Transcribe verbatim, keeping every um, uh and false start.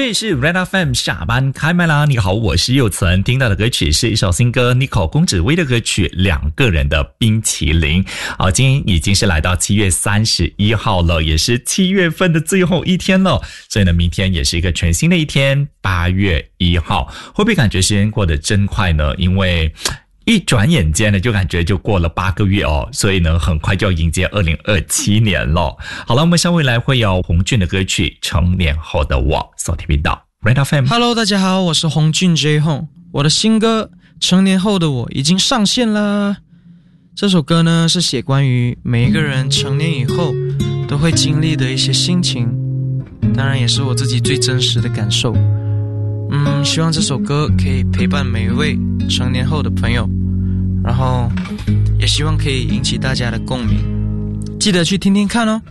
这里是 Red F M 下班开麦啦！你好，我是佑存，听到的歌曲是一首新歌 Nico 龚芷薇的歌曲《两个人的冰淇淋》。好，今天已经是来到七月三十一号了，也是七月份的最后一天了，所以呢，明天也是一个全新的一天，八月一号。会不会感觉时间过得真快呢？因为一转眼间呢，就感觉就过了八个月哦，所以呢，很快就要迎接二零二七年了。好了，我们稍微来会有洪俊的歌曲《成年后的我》，锁定频道 Red F M。Hello， 大家好，我是洪俊 J Hong， 我的新歌《成年后的我》已经上线了。这首歌呢，是写关于每一个人成年以后都会经历的一些心情，当然也是我自己最真实的感受。嗯，希望这首歌可以陪伴每一位成年后的朋友，然后也希望可以引起大家的共鸣，记得去听听看哦。